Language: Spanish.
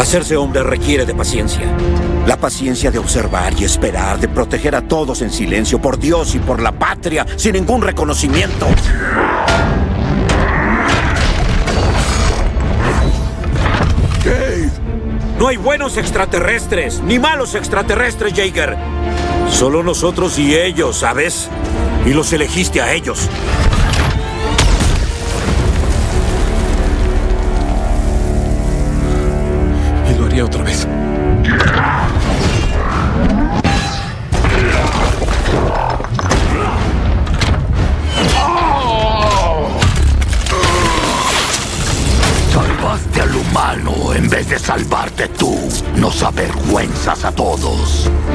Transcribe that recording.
Hacerse hombre requiere de paciencia. La paciencia de observar y esperar, de proteger a todos en silencio, por Dios y por la patria, sin ningún reconocimiento. Cade. No hay buenos extraterrestres, ni malos extraterrestres, Jaeger. Solo nosotros y ellos, ¿sabes? Y los elegiste a ellos. Y lo haría otra vez. Salvaste al humano en vez de salvarte tú. Nos avergüenzas a todos.